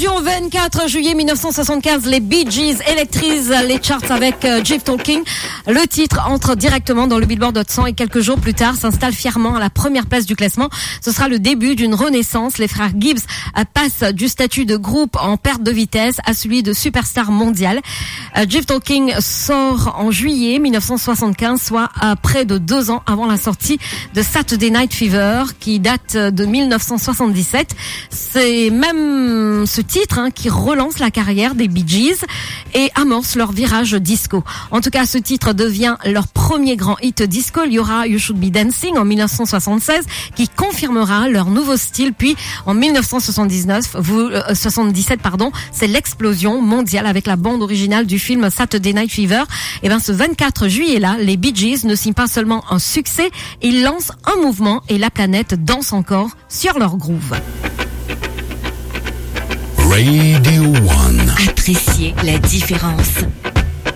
Aujourd'hui, au 24 juillet 1975, les Bee Gees électrisent les charts avec Jeff Talking. Le titre entre directement dans le Billboard Hot 100 et quelques jours plus tard s'installe fièrement à la première place du classement. Ce sera le début d'une renaissance. Les frères Gibbs passent du statut de groupe en perte de vitesse à celui de superstar mondial. Jeff Talking sort en juillet 1975, soit à près de 2 ans avant la sortie de Saturday Night Fever, qui date de 1977. C'est même ce titre qui relance la carrière des Bee Gees et amorce leur virage disco. En tout cas, ce titre devient leur premier grand hit disco. Il y aura You Should Be Dancing en 1976 qui confirmera leur nouveau style. Puis en 1977, c'est l'explosion mondiale avec la bande originale du film Saturday Night Fever. Et ce 24 juillet-là, les Bee Gees ne signent pas seulement un succès, ils lancent un mouvement et la planète danse encore sur leur groove. Radio One. Appréciez la différence.